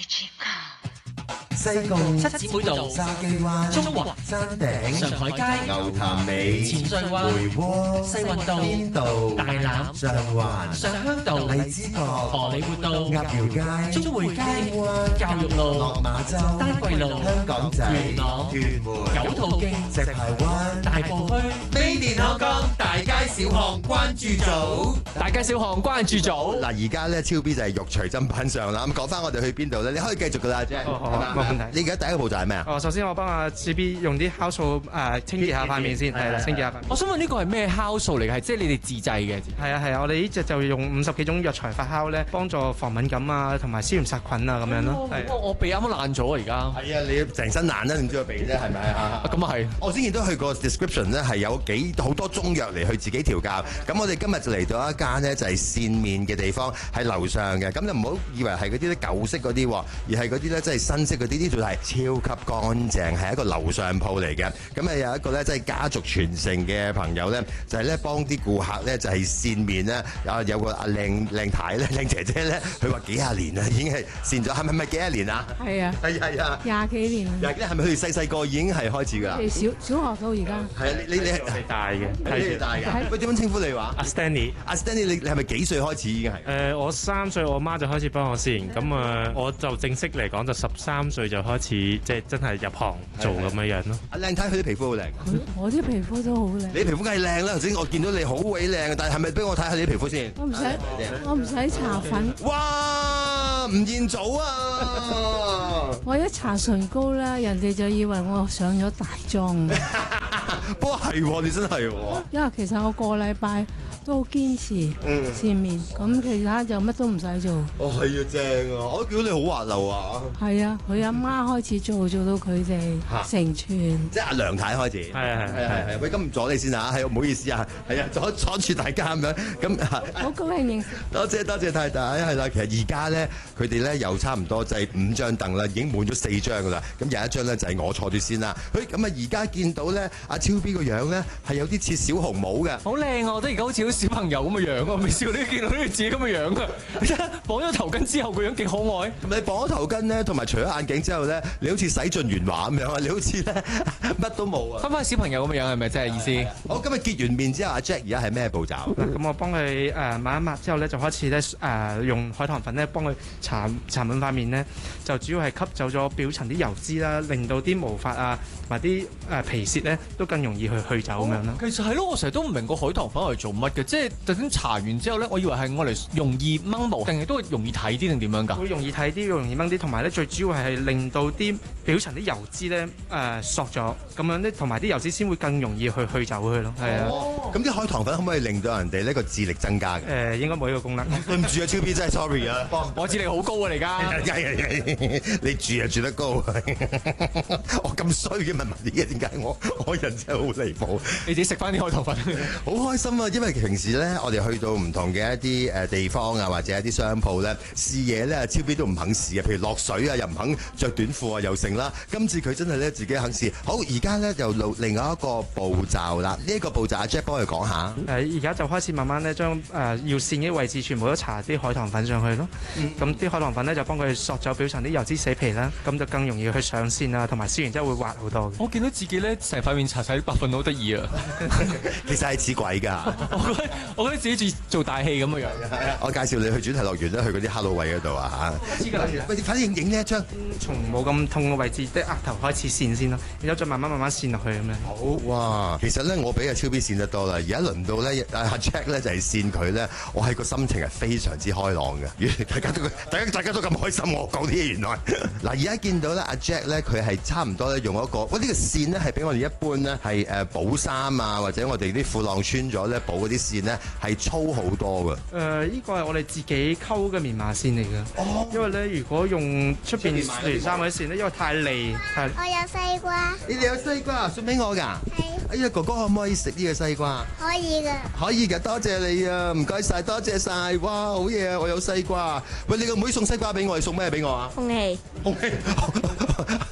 西貢七姊妹道、 筲箕灣、 中華山頂、 上海街、 牛潭尾、 前進灣、 梅窩、 西運道、 邊道、 大欖、 上環、 上鄉道、 荔枝角、 荷里活道、 鴨寮街、 中匯街、 京灣、 教育路、 落馬洲、 丹桂路、 香港仔、 元朗、 屯門、 九肚徑、 石排灣、 大埔墟、 Made in Hong Kong大街小巷關注組， 大街小巷關注組。 嗱，而家咧超 B 就係肉隨砧板上啦。咁講翻我哋去邊度咧？你可以繼續噶啦，啫。 好，冇問題。 你而家第一個步驟係咩啊？ 首先我幫阿 CB 用啲酵素清潔下塊面先，係啦，清潔下塊面。 我想問呢個係咩酵素嚟嘅？係即係你哋自製嘅？ 係啊，我哋呢隻就用50幾種藥材發酵咧，幫助防敏感啊，同埋消炎殺菌啊咁樣咯。 我鼻啱啱爛咗啊！而家係啊，你成身爛啦，點知個鼻啫？係咪啊？ 咁啊係。 我之前都去過 description 咧，係有好多中藥嚟去自己調教。咁我哋今日就嚟到一間呢，就係線面嘅地方，喺樓上嘅。咁就唔好以為係嗰啲舊式嗰啲，而係嗰啲咧即係新式嗰啲。呢度係超級乾淨，係一個樓上鋪嚟嘅。咁啊有一個咧即係家族傳承嘅朋友咧，就係咧幫啲顧客咧就係線面咧。有個阿靚太咧，靚姐姐咧，佢話幾廿年啦，已經係線咗，係咪幾廿年啊？ 係啊， 係啊， 廿幾年啦。 廿幾年係咪佢哋細個已經係開始㗎啦？ 小學到而家。 係啊，你係大嘅， 係大嘅。喂，點樣稱呼你話？ 阿 Stanley， 你係咪幾歲開始已經係？ 我3歲，我媽就開始幫我線，咁我就正式嚟講就13歲就開始即係真係入行做咁樣樣咯。 阿靚太佢啲皮膚好靚。 我啲皮膚都好靚。 你皮膚梗係靚啦，頭先我見到你好鬼靚，但係咪俾我睇下你啲皮膚先？ 我唔使搽粉。 哇，吳彥祖啊！ 我一搽唇膏咧，人哋就以為我上咗大妝。 不過係喎，你真係喎。 因為其實我個禮拜都好堅持線面，咁其他就乜都唔使做。 哦，係啊，正啊！我見到你好滑溜啊。 係啊，佢阿媽開始做到佢哋成全。 即係阿梁太開始。係。喂，咁唔阻你先啊，係唔好意思啊，係啊，阻住大家咁樣咁。 好高興認識。 多謝太太，係啦。其實而家咧，佢哋咧又差唔多就係5張凳啦，已經滿咗4張噶啦。咁有一張咧就係我坐住先啦。咁啊，而家見到咧阿超 B 個樣咧係有啲似小紅帽嘅。 好靚啊！我覺得而家好似好小朋友咁嘅樣啊！未試過你見到呢個自己咁嘅樣啊！綁咗頭巾之後個樣幾可愛。 你綁咗頭巾咧，同埋除咗眼鏡之後咧，你好似洗盡鉛華咁樣啊！你好似咧乜都冇啊！ 翻小朋友咁嘅樣係咪真係意思？ 好，今日結完面之後，阿 Jack 而家係咩步驟？ 咁我幫佢抹一抹之後咧，就開始咧用海棠粉咧幫佢搽滿塊面咧，就主要係吸走咗表層啲油脂啦，令到啲毛髮啊同埋啲皮屑咧都更容易去走咁樣啦。 其實係咯，我成日都唔明個海棠粉係做乜嘅，即係就算搽完之後咧，我以為係我嚟容易掹毛，定係都容易睇啲定點樣㗎？ 會容易睇啲，容易掹啲，同埋咧最主要係令到啲表層啲油脂咧索咗，咁樣咧同埋啲油脂先會更容易去走去咯。係啊。 咁啲海棠粉可唔可以令到人哋呢個智力增加嘅？ 應該冇呢個功能。 對唔住啊，超 B 真係 sorry 啊！ 我智力好高啊，你而家。 你住得高，我咁衰嘅問問啲嘢，點解我人真係好離譜？ 你自己食翻啲海棠粉， 好開心啊！因為平時咧，我哋去到唔同嘅一啲地方啊，或者一啲商鋪咧試嘢咧，超 B 都唔肯試啊。譬如落水啊，又唔肯着短褲啊，又剩啦。今次佢真係咧自己肯試。好，而家咧就另外一個步驟啦。呢一個步驟阿 Jack 幫佢講下。 而家就開始慢慢咧將要線嘅位置全部都搽啲海棠粉上去咯。咁啲海棠粉咧就幫佢索走表層啲油脂死皮啦，咁就更容易去上線啊，同埋燒完之後會滑好多。 我見到自己咧成塊面搽晒啲白粉，好得意啊！ 其實係似鬼㗎。 我覺得自己做大戲咁嘅樣。 我介紹你去主題樂園咧，去嗰啲 Hello 位嗰度啊嚇。 知㗎啦。 喂，快啲影呢一張。 從冇咁痛嘅位置，啲額頭開始線先咯，然之後再慢慢線落去咁樣。 好哇，其實咧我比阿超 B 線得多啦，而家輪到咧阿 Jack 咧就係線佢咧，我係個心情係非常之開朗嘅。大家都咁開心，我講啲嘢原來嗱，而家見到咧阿 Jack 咧佢係差唔多咧用一個，呢個線咧係比我哋一般咧係補衫啊，或者我哋啲褲浪穿咗咧補嗰啲線咧係粗好多嘅。 呢個係我哋自己溝嘅棉麻線嚟嘅。哦。因為咧，如果用出邊連衫嗰啲線咧，因為太利。 我有西瓜。 你哋有西瓜送俾我㗎？係。哎呀，哥哥可唔可以食呢個西瓜？ 可以㗎。 可以㗎，多謝你啊，唔該晒，多謝晒，哇，好嘢啊，我有西瓜。喂，你個妹送西瓜俾我，你送咩俾我啊？ 空氣。 空氣。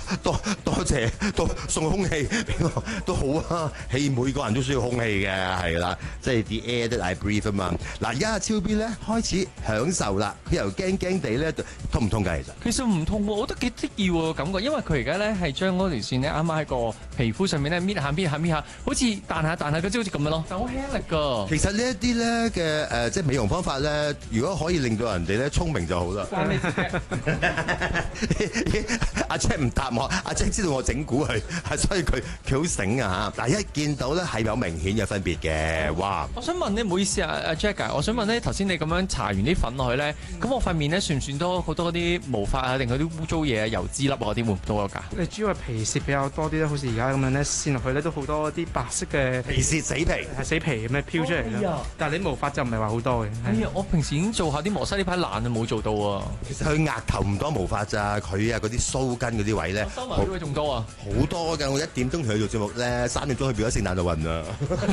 多謝，多送空氣俾我都好啊。氣每個人都需要空氣嘅，係啦，即係 the air that I breathe 啊嘛。嗱，而家超 B 咧開始享受啦，佢由驚驚地咧痛唔痛㗎？ 其實唔痛喎，我覺得幾得意喎感覺，因為佢而家咧係將嗰條線咧啱啱喺個皮膚上面咧搣下，好似彈下嗰啲好似咁樣咯，但好輕力㗎。 其實呢一啲咧嘅即係美容方法咧，如果可以令到人哋咧聰明就好啦。阿 Jack 唔答我，阿 Jack 知道我整蠱佢，所以佢好醒啊嚇！嗱，一見到咧係有明顯嘅分別嘅，哇！ 我想問咧，唔好意思啊，阿 Jack 啊，我想問咧，頭先你咁樣搽完啲粉落去咧，咁我塊面咧算唔算多好多嗰啲毛髮啊，定嗰啲污糟嘢啊、油脂粒啊嗰啲會唔多㗎？ 你主要係皮屑比較多啲咧，好似而家咁樣咧，線落去咧都好多啲白色嘅皮屑死皮， 係死皮咁樣飄出嚟啦。但係你毛髮就唔係話好多嘅。 哎呀，我平時已經做下啲磨砂，呢排懶啊冇做到啊。 其實佢額頭唔多毛髮咋，佢啊嗰啲鬚根嗰啲位咧， 收埋啲位仲多啊， 好多㗎！我1點鐘同佢做節目咧，3點鐘佢變咗聖誕老人啦。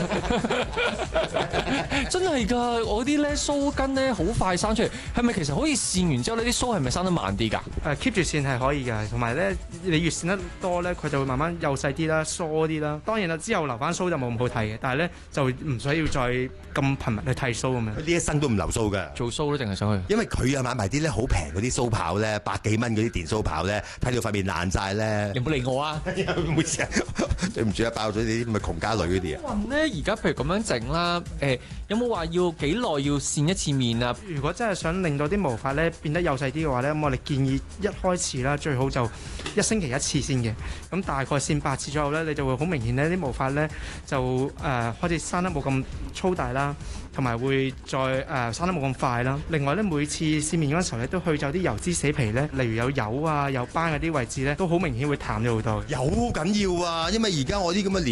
真係㗎，我啲咧鬚根咧好快生出嚟，係咪其實可以線完之後呢啲鬚係咪生得慢啲㗎 ？keep 住線係可以㗎，同埋咧你越線得多咧，佢就會慢慢幼細啲啦、疏啲啦。當然啦，之後留翻鬚就冇咁好睇嘅，但係咧就唔需要再咁頻密去剃鬚咁樣。 佢呢一生都唔留鬚㗎， 做鬚都淨係上去。 因為佢啊買埋啲咧好平嗰啲鬚刨咧，100幾蚊嗰啲電鬚刨咧，睇到塊面爛晒咧。 你唔好理我啊！ 唔好意思啊，對唔住啊，爆咗你啲咁嘅窮家女嗰啲啊。 問咧，而家譬如咁樣整啦，有冇話要幾耐要線一次面啊？ 如果真係想令到啲毛髮咧變得幼細啲嘅話咧，咁我哋建議一開始啦，最好就1星期1次先嘅。咁大概線8次左右咧，你就會好明顯咧啲毛髮咧就開始生得冇咁粗大啦，同埋會再生得冇咁快啦。另外咧，每次線面嗰陣時候咧，都去走啲油脂死皮咧，例如有油啊、有斑嗰啲位置咧，都好明顯會淡咗好多。 有好緊要啊，因為而家我啲咁嘅